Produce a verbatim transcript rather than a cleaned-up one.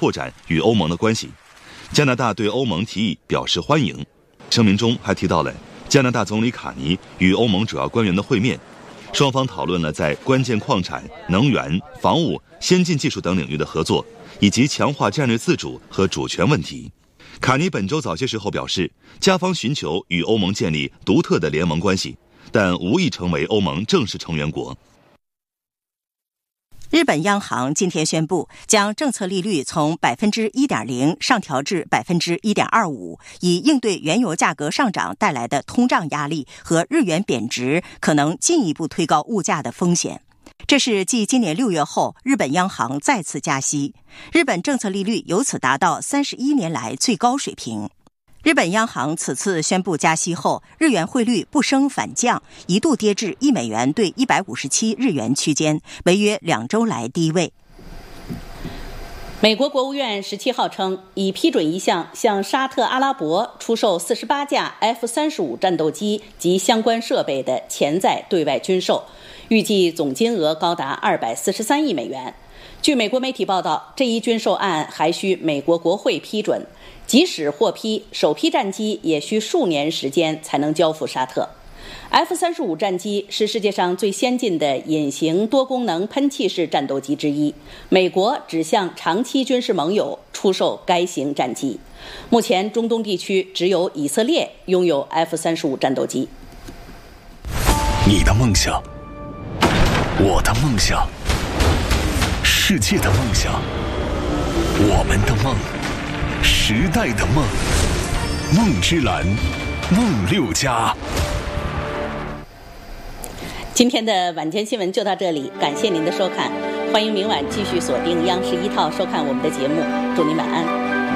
拓展与欧盟的关系。加拿大对欧盟提议表示欢迎。声明中还提到了加拿大总理卡尼与欧盟主要官员的会面，双方讨论了在关键矿产、能源、防务、先进技术等领域的合作，以及强化战略自主和主权问题。卡尼本周早些时候表示，加方寻求与欧盟建立独特的联盟关系，但无意成为欧盟正式成员国。 日本央行今天宣布，将政策利率从 百分之一点零 上调至 百分之一点二五， 以应对原油价格上涨带来的通胀压力和日元贬值可能进一步推高物价的风险。这是继今年六月后，日本央行再次加息，日本政策利率由此达到三十一年来最高水平。日本央行此次宣布加息后，日元汇率不升反降，一度跌至一美元兑一百五十七日元区间，为约两周来低位。 美国国务院十七号称，已批准一项向沙特阿拉伯出售四十八架 F 三十五 战斗机及相关设备的潜在对外军售，预计总金额高达二百四十三亿美元。据美国媒体报道，这一军售案还需美国国会批准，即使获批，首批战机也需数年时间才能交付沙特。F 三十五 战机是世界上最先进的隐形多功能喷气式战斗机之一，美国只向长期军事盟友出售该型战机。目前中东地区只有以色列拥有 F 三十五 战斗机。 你的梦想，我的梦想，世界的梦想，我们的梦，时代的梦，梦之蓝，梦六家。 今天的晚间新闻就到这里，感谢您的收看，欢迎明晚继续锁定央视一套收看我们的节目，祝您晚安。